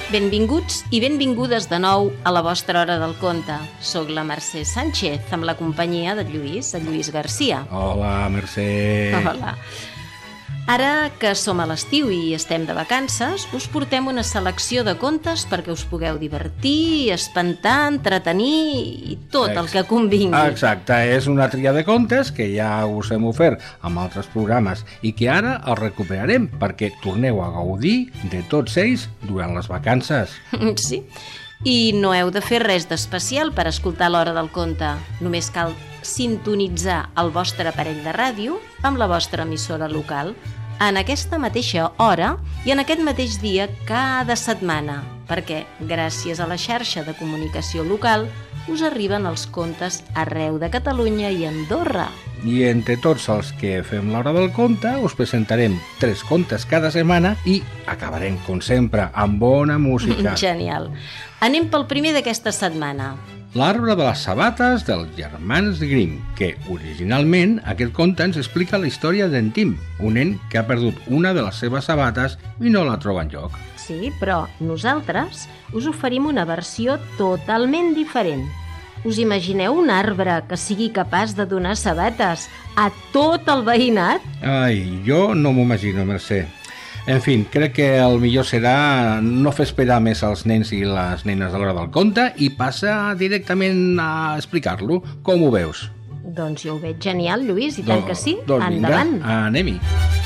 Benvinguts i benvingudes de nou a la vostra hora del conte. Soc la Mercè Sánchez, amb la companyia de Lluís Garcia. Hola, Mercè. Hola. Ara que som a l'estiu i estem de vacances, us portem una selecció de contes perquè us pugueu divertir, espantar, entretenir i tot el que convingui. Exacte, és una tria de contes que ja us hem ofert amb altres programes i que ara els recuperarem perquè torneu a gaudir de tots ells durant les vacances. Sí, i no heu de fer res d'especial per escoltar l'hora del conte. Només cal sintonitzar el vostre aparell de ràdio amb la vostra emissora local en aquesta mateixa hora i en aquest mateix dia cada setmana, perquè gràcies a la xarxa de comunicació local us arriben els contes arreu de Catalunya i Andorra. I entre tots els que fem l'hora del conte us presentarem 3 contes cada setmana i acabarem, com sempre, amb bona música. Genial. Anem pel primer d'aquesta setmana. L'arbre de les sabates dels germans Grimm, que originalment aquest conte ens explica la història d'en Tim, un nen que ha perdut una de les seves sabates i no la troba enlloc. Sí, però nosaltres us oferim una versió totalment diferent. Us imagineu un arbre que sigui capaç de donar sabates a tot el veïnat? Ai, jo no m'ho imagino, Mercè. En fi, crec que el millor serà no fer esperar més als nens i les nenes a l'hora del conte i passar directament a explicar-lo. Com ho veus? Doncs jo ho veig genial, Lluís, i tant que sí. Doncs Endavant. Vinga, anem-hi.